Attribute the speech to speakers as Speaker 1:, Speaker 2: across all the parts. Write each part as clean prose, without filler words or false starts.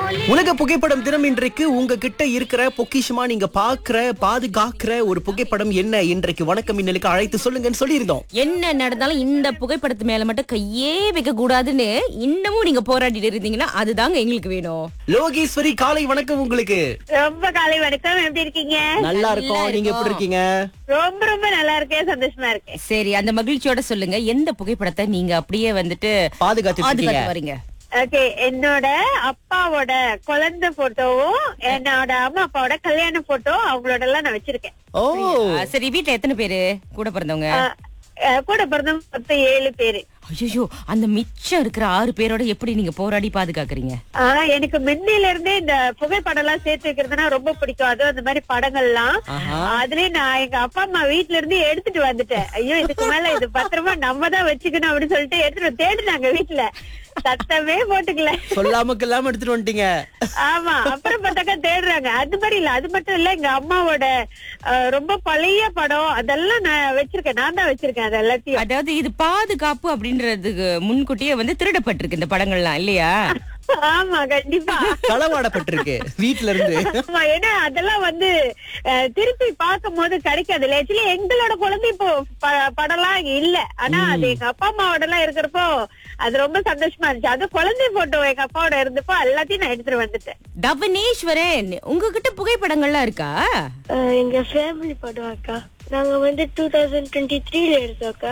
Speaker 1: உலக புகைப்படம் தினம் இன்றைக்கு உங்ககிட்ட இருக்கிற பொக்கிஷமா நீங்க பாக்குற பாதுகாக்கிற ஒரு புகைப்படம் என்ன இன்றைக்கு வணக்கம் மின்னலுக்கு அழைத்து சொல்லுங்கன்னு சொல்லியிருந்தோம்.
Speaker 2: என்ன நடந்தாலும் இந்த புகைப்படத்து மேல மட்டும் கையே வைக்க கூடாதுன்னு இன்னமும் நீங்க போராடிட்டு இருந்தீங்கன்னா அதுதாங்க எங்களுக்கு வேணும்.
Speaker 1: லோகேஸ்வரி காலை வணக்கம் உங்களுக்கு.
Speaker 3: ரொம்ப காலை வணக்கம். எப்படி இருக்கீங்க?
Speaker 1: நல்லா இருக்கோம். நீங்க எப்படி இருக்கீங்க?
Speaker 3: ரொம்ப ரொம்ப நல்லா இருக்கேன், சந்தோஷமா இருக்கேன்.
Speaker 2: சரி, அந்த மகிழ்ச்சியோட சொல்லுங்க, எந்த புகைப்படத்தை நீங்க அப்படியே வந்துட்டு
Speaker 1: பாதுகாத்து
Speaker 2: வரீங்க?
Speaker 3: ஓகே, என்னோட அப்பாவோட குழந்தை போட்டோவும் என்னோட அம்மா அப்பாவோட கல்யாண போட்டோ அவங்களோட எல்லாம் நான் வச்சிருக்கேன்.
Speaker 1: ஓ
Speaker 2: சரி, வீட்டுல எத்தனை பேரு கூட பிறந்தவங்க?
Speaker 3: கூட பிறந்தவங்க மொத்தம் 7 பேரு.
Speaker 2: ஐயோ, அந்த மிச்சம் இருக்கிற 6 பேரோட எப்படி நீங்க போராடி பாதுகாக்கிறீங்க?
Speaker 3: எனக்கு முன்னில இருந்தே இந்த புகைப்படம் எல்லாம் சேர்த்து வைக்கிறதுனா ரொம்ப பிடிக்கும். அதுவும் அந்த மாதிரி படங்கள்லாம். அதுலயே நான் எங்க அப்பா அம்மா வீட்டுல இருந்து எடுத்துட்டு வந்துட்டேன். ஐயோ, இதுக்கு மேல இது பத்திரமா நம்ம தான் வச்சுக்கணும் அப்படின்னு சொல்லிட்டு எடுத்துட்டு தேடினாங்க வீட்டுல. சத்தமே போட்டுக்கல,
Speaker 1: சொல்லாம எடுத்துட்டு வந்துட்டீங்க.
Speaker 3: ஆமா, அப்புறம் பார்த்தாக்கா தேடுறாங்க. அது மாதிரி இல்ல, அது மட்டும் இல்ல, எங்க அம்மாவோட ரொம்ப பழைய படம் அதெல்லாம் நான் வச்சிருக்கேன். நான் தான் வச்சிருக்கேன் அது எல்லாத்தையும்.
Speaker 2: அதாவது இது பாதுகாப்பு அப்படின்றதுக்கு முன்கூட்டியே வந்து திருடப்பட்டிருக்கு இந்த படங்கள்லாம் இல்லையா?
Speaker 3: ஆமா, கண்டிப்பா
Speaker 1: களவாடப்பட்டிருக்கு வீட்டுல இருந்து.
Speaker 3: ஆமா, ஏன்னா அதெல்லாம் வந்து திருப்பி பார்க்கும் போது கிடைக்காது இல்ல. ஆக்சுவலி எங்களோட குழந்தை இப்போ படம்லாம் இல்ல, ஆனா அது எங்க அப்பா அம்மாவோட எல்லாம் இருக்கிறப்போ அது ரொம்ப சந்தோஷமா இருந்துச்சு. அது குழந்தை போட்டோ எங்க அப்பாவோட இருந்தப்போ எல்லாத்தையும் நான் எடுத்துட்டு வந்துட்டேன்.
Speaker 2: தவனேஸ்வரன், உங்ககிட்ட புகைப்படங்கள்லாம் இருக்கா?
Speaker 3: எங்க ஃபேமிலி படம் அக்கா, நாங்க வந்து 2023ல எடுத்தோம்க்கா.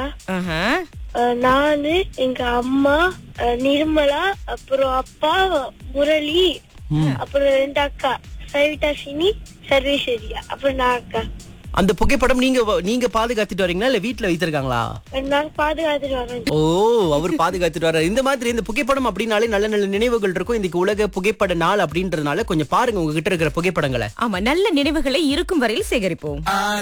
Speaker 3: நானு, எங்க அம்மா நிர்மலா, அப்புறம் அப்பா முரளி, அப்புறம் 2 அக்கா சவிதாசினி, சர்வேஸ்வரியா, அப்புறம் நான் அக்கா.
Speaker 1: அந்த புகைப்படம் நீங்க பாதுகாத்துட்டு வரீங்களா இல்ல வீட்டுல வைத்திருக்காங்களா?
Speaker 3: நாங்க பாதுகாத்துட்டு வரோம்.
Speaker 1: ஓ, அவர் பாதுகாத்துட்டு வர்றாரு. இந்த மாதிரி இந்த புகைப்படம் அப்படின்னாலே நல்ல நல்ல நினைவுகள் இருக்கும். இன்னைக்கு உலக புகைப்பட நாள் அப்படின்றதுனால கொஞ்சம் பாருங்க உங்ககிட்ட இருக்கிற புகைப்படங்களை.
Speaker 2: ஆமா, நல்ல நினைவுகளை இருக்கும் வரையில் சேகரிப்போம்.